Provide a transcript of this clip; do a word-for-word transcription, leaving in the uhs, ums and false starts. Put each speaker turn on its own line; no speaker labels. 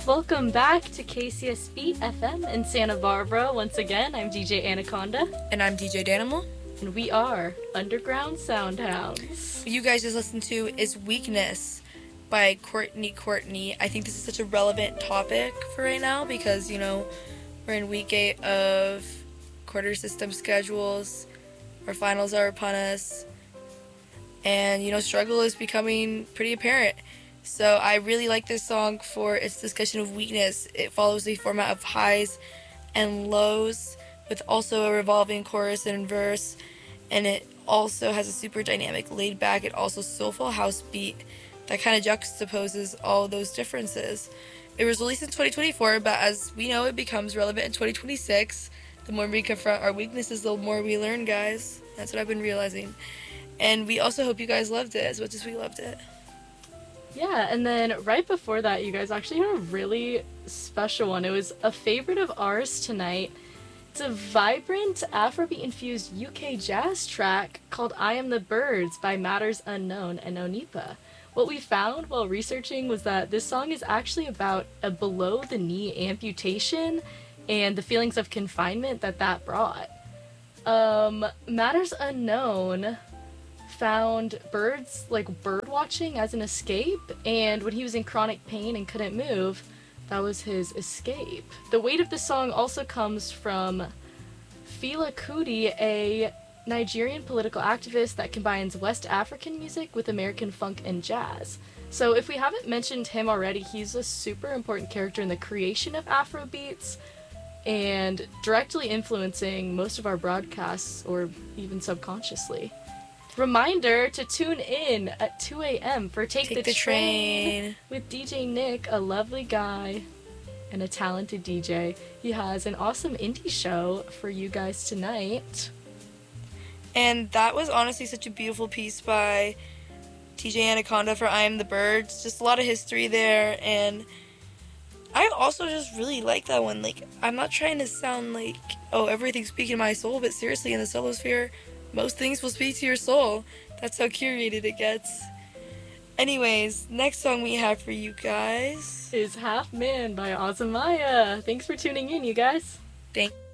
Welcome back to K C S B F M in Santa Barbara. Once again, I'm D J Anaconda.
And I'm D J Danimal.
And we are Underground Soundhounds.
What you guys just listened to is Weakness by Courtney Courtney. I think this is such a relevant topic for right now because, you know, we're in week eight of quarter system schedules. Our finals are upon us. And, you know, struggle is becoming pretty apparent. So I really like this song for its discussion of weakness. It follows the format of highs and lows with also a revolving chorus and verse. And it also has a super dynamic, laid back, and also soulful house beat that kind of juxtaposes all those differences. It was released in twenty twenty-four, but as we know, it becomes relevant in twenty twenty-six. The more we confront our weaknesses, the more we learn, guys. That's what I've been realizing. And we also hope you guys loved it as much as we loved it.
Yeah, and then right before that, you guys actually had a really special one. It was a favorite of ours tonight. It's a vibrant Afrobeat-infused U K jazz track called I Am the Birds by Matters Unknown and Onipa. What we found while researching was that this song is actually about a below-the-knee amputation and the feelings of confinement that that brought. Um, Matters Unknown found birds, like bird watching, as an escape, and when he was in chronic pain and couldn't move, that was his escape. The weight of the song also comes from Fela Kuti, a Nigerian political activist that combines West African music with American funk and jazz. So if we haven't mentioned him already, he's a super important character in the creation of Afrobeats and directly influencing most of our broadcasts, or even subconsciously. Reminder to tune in at two a.m. for Take,
Take
the,
the
train,
Train
with D J Nick, a lovely guy and a talented D J. He has an awesome indie show for you guys tonight.
And that was honestly such a beautiful piece by D J Anaconda for I Am the Birds. Just a lot of history there, and I also just really like that one. Like, I'm not trying to sound like, oh, everything's speaking to my soul, but seriously, in the solo sphere, most things will speak to your soul. That's how curated it gets. Anyways, next song we have for you guys
is Half Man by Azamaya. Thanks for tuning in, you guys.
Thank